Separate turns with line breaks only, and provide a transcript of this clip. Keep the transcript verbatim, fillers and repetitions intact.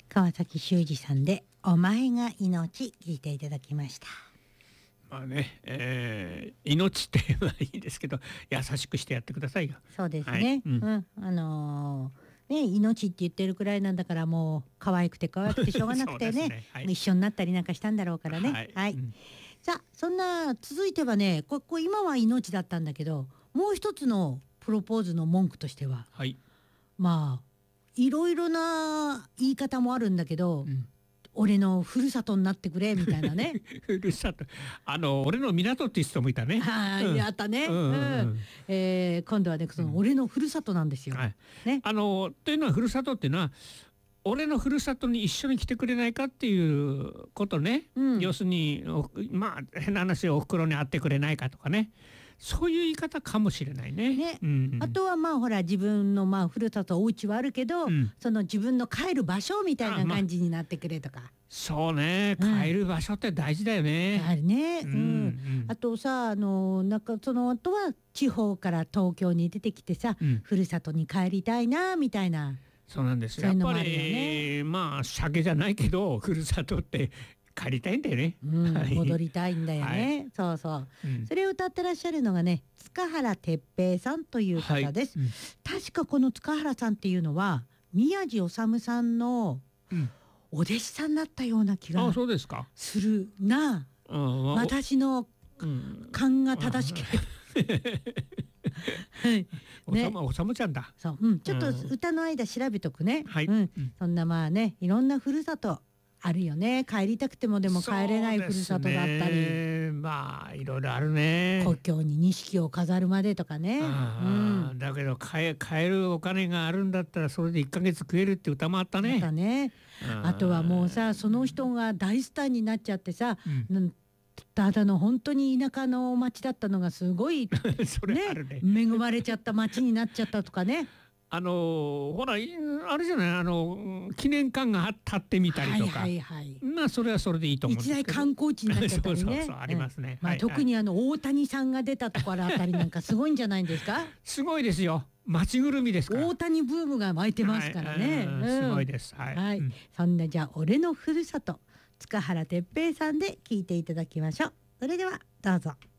川崎修二さんでお前が命聞いていただきました。
まあね、えー、命っていうのはいいですけど優しくしてやってくださいよ。
そうですね、
はい、うん
うん、あのー、ね命って言ってるくらいなんだからもう可愛くて可愛くてしょうがなくて ね, ね、はい、一緒になったりなんかしたんだろうからね。はい、はい、うん、さあそんな続いてはね、ここ今は命だったんだけど、もう一つのプロポーズの文句としては、
はい、
まあいろいろな言い方もあるんだけど、うん、俺のふるさとになってくれみたいなね
ふるさと、あの俺の港って人もいたね。
はい、うん、やったね、うんうんうん、えー、今度はねその俺のふるさとなんですよ、うん、はい、ね、
あのというのはふるさとっていうのは俺のふるさとに一緒に来てくれないかっていうことね、うん、要するにまあ変な話、お袋に会ってくれないかとかね、そういう言い方かもしれないね。
ね、うんうん、あとはまあほら自分のまあふるさとお家はあるけど、うん、その自分の帰る場所みたいな感じになってくれとか。
まあ、そうね、帰る場所って大事だよね。
やはりね、うんうん、あとさ、あのなんかその後は地方から東京に出てきてさ、うん、ふるさとに帰りたいなみたいな。
そうなんですよ。やっぱりまあ鮭じゃないけどふるさとって帰りたいんだよね、
うん、戻りたいんだよね、はい、そうそう、うん、それを歌ってらっしゃるのがね塚原哲平さんという方です、はい、うん、確かこの塚原さんっていうのは宮地治さんのお弟子さんだったような気がするな、うん、私の勘が正しければ、
はい、おさま、おさむちゃんだ。
そう、うん、ちょっと歌の間調べとくね、はい、うん、そんなまあねいろんなふるさとあるよね。帰りたくてもでも帰れないふるさとだったり、
まあいろいろあるね。
故郷に錦を飾るまでとかね、うん、
だけど買え、買えるお金があるんだったらそれでいっかげつ食えるって歌もあったね。
あったね。あとはもうさ、その人が大スターになっちゃってさ、うん、ただの本当に田舎の町だったのがすごい
それあるね、
恵まれちゃった町になっちゃったとかね。
あのほらあれじゃない、あの記念館が立ってみたりとか、はいはいはい、まあそれはそれでいいと思うんですけど、
一大観光地になっちゃったりね。
そうそうそう、ありますね、
うん、まあ、特にあの大谷さんが出たところあたりなんかすごいんじゃないんですか
すごいですよ、町ぐるみですから。
大谷ブームが巻いてますからね、
はい、うん、すごいです、はい、
はい、うん、そんなじゃあ俺のふるさと塚原哲平さんで聞いていただきましょう。それではどうぞ。